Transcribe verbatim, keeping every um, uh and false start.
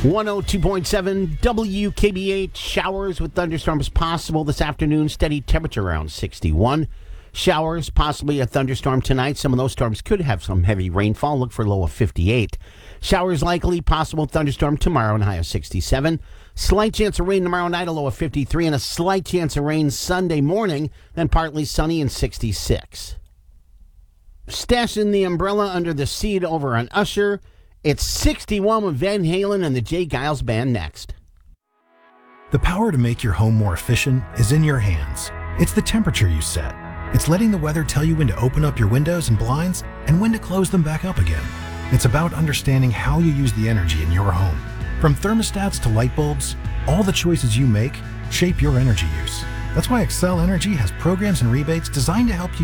one oh two point seven W K B H. Showers with thunderstorms possible this afternoon. Steady temperature around sixty-one. Showers, possibly a thunderstorm tonight. Some of those storms could have some heavy rainfall. Look for a low of fifty-eight. Showers likely, possible thunderstorm tomorrow and high of sixty-seven. Slight chance of rain tomorrow night, a low of fifty-three. And a slight chance of rain Sunday morning, then partly sunny and sixty-six. Stashing the umbrella under the seat over on Usher. It's sixty-one with Van Halen and the Jay Giles Band next. The power to make your home more efficient is in your hands. It's the temperature you set. It's letting the weather tell you when to open up your windows and blinds and when to close them back up again. It's about understanding how you use the energy in your home. From thermostats to light bulbs, all the choices you make shape your energy use. That's why Excel Energy has programs and rebates designed to help you